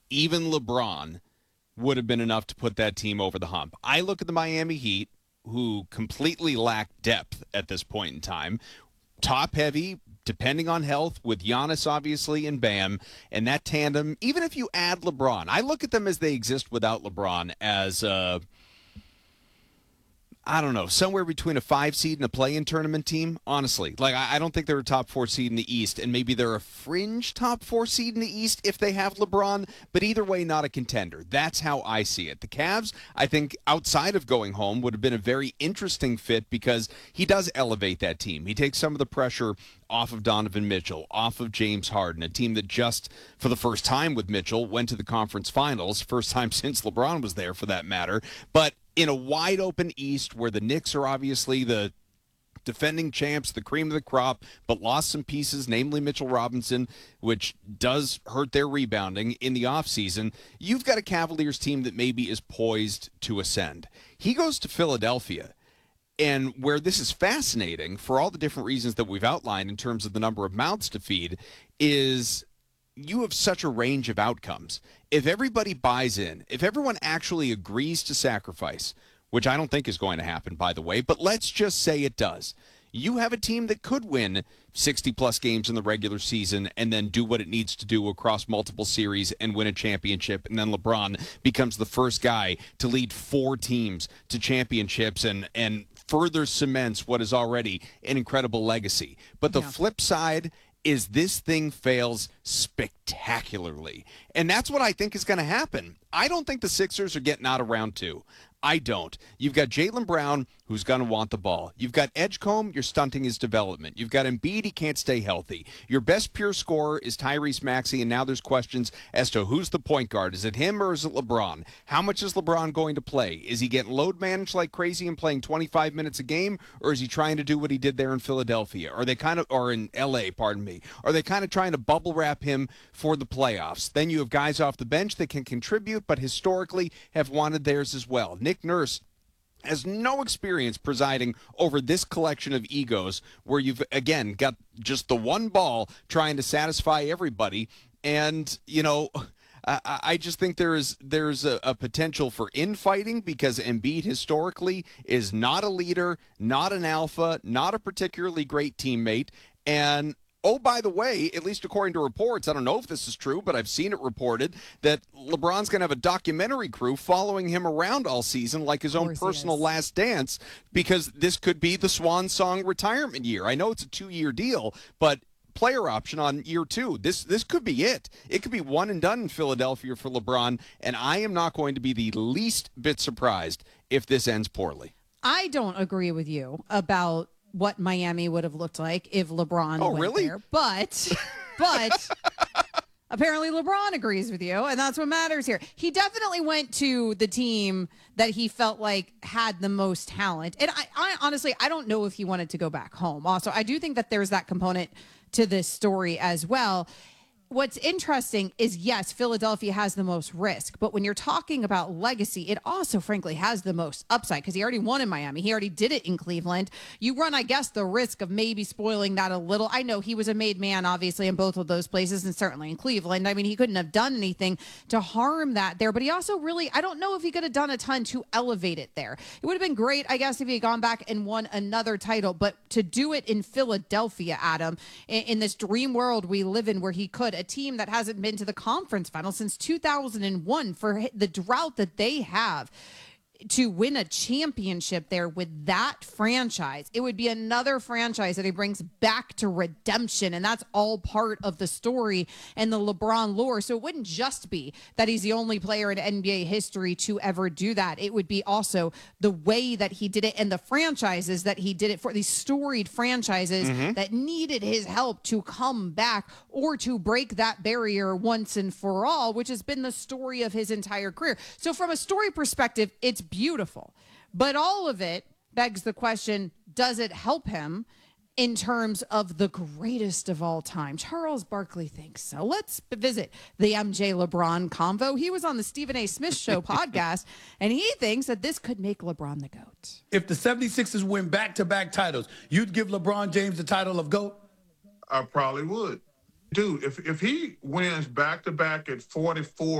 even LeBron would have been enough to put that team over the hump. I look at the Miami Heat, who completely lack depth at this point in time, top heavy, depending on health, with Giannis obviously and Bam, and that tandem. Even if you add LeBron, I look at them as they exist without LeBron as I don't know, somewhere between a 5 seed and a play-in tournament team, honestly. Like, I don't think they're a top 4 seed in the East, and maybe they're a fringe top 4 seed in the East if they have LeBron, but either way, not a contender. That's how I see it. The Cavs, I think, outside of going home, would have been a very interesting fit because he does elevate that team. He takes some of the pressure off of Donovan Mitchell, off of James Harden, a team that just, for the first time with Mitchell, went to the conference finals, first time since LeBron was there for that matter, but in a wide-open East where the Knicks are obviously the defending champs, the cream of the crop, but lost some pieces, namely Mitchell Robinson, which does hurt their rebounding in the offseason, you've got a Cavaliers team that maybe is poised to ascend. He goes to Philadelphia, and where this is fascinating, for all the different reasons that we've outlined in terms of the number of mouths to feed, is you have such a range of outcomes. If everybody buys in, if everyone actually agrees to sacrifice, which I don't think is going to happen, by the way, but let's just say it does, you have a team that could win 60-plus games in the regular season and then do what it needs to do across multiple series and win a championship, and then LeBron becomes the first guy to lead 4 teams to championships and further cements what is already an incredible legacy. But the flip side is this thing fails spectacularly. And that's what I think is going to happen. I don't think the Sixers are getting out of round 2. I don't. You've got Jaylen Brown, who's going to want the ball. You've got Edgecombe, you're stunting his development. You've got Embiid, he can't stay healthy. Your best pure scorer is Tyrese Maxey, and now there's questions as to who's the point guard. Is it him or is it LeBron? How much is LeBron going to play? Is he getting load managed like crazy and playing 25 minutes a game, or is he trying to do what he did there in Philadelphia? Or in LA, pardon me. Are they kind of trying to bubble wrap him for the playoffs? Then you have guys off the bench that can contribute, but historically have wanted theirs as well. Nick Nurse has no experience presiding over this collection of egos where you've, again, got just the one ball trying to satisfy everybody. And, I just think there's a potential for infighting because Embiid historically is not a leader, not an alpha, not a particularly great teammate. And oh, by the way, at least according to reports, I don't know if this is true, but I've seen it reported that LeBron's going to have a documentary crew following him around all season like his own personal last dance because this could be the swan song retirement year. I know it's a 2-year deal, but player option on year 2. This could be it. It could be one and done in Philadelphia for LeBron, and I am not going to be the least bit surprised if this ends poorly. I don't agree with you about what Miami would have looked like if LeBron went there. But apparently LeBron agrees with you, and that's what matters here. He definitely went to the team that he felt like had the most talent. And I honestly, I don't know if he wanted to go back home. Also, I do think that there's that component to this story as well. What's interesting is, yes, Philadelphia has the most risk, but when you're talking about legacy, it also, frankly, has the most upside because he already won in Miami. He already did it in Cleveland. You run, I guess, the risk of maybe spoiling that a little. I know he was a made man, obviously, in both of those places and certainly in Cleveland. I mean, he couldn't have done anything to harm that there, but he also really, I don't know if he could have done a ton to elevate it there. It would have been great, I guess, if he had gone back and won another title, but to do it in Philadelphia, Adam, in this dream world we live in where he could, a team that hasn't been to the conference final since 2001 for the drought that they have, to win a championship there with that franchise. It would be another franchise that he brings back to redemption, and that's all part of the story and the LeBron lore. So it wouldn't just be that he's the only player in NBA history to ever do that. It would be also the way that he did it and the franchises that he did it for, these storied franchises that needed his help to come back or to break that barrier once and for all, which has been the story of his entire career. So from a story perspective, it's beautiful, but all of it begs the question, does it help him in terms of the greatest of all time? Charles Barkley thinks so. Let's visit the MJ LeBron convo. He was on the Stephen A. Smith Show podcast, and he thinks that this could make LeBron the GOAT. If the 76ers win back-to-back titles, you'd give LeBron James the title of GOAT? I probably would. Dude, if he wins back-to-back at 44